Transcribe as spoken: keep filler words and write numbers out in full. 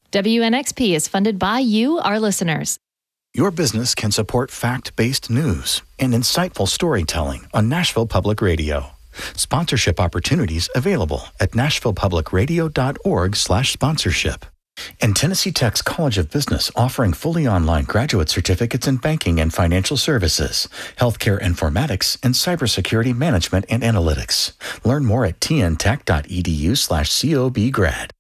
W N X P is funded by you, our listeners. Your business can support fact-based news and insightful storytelling on Nashville Public Radio. Sponsorship opportunities available at nashville public radio dot org slash sponsorship. And Tennessee Tech's College of Business offering fully online graduate certificates in banking and financial services, healthcare informatics, and cybersecurity management and analytics. Learn more at t n tech dot e d u slash c o b grad.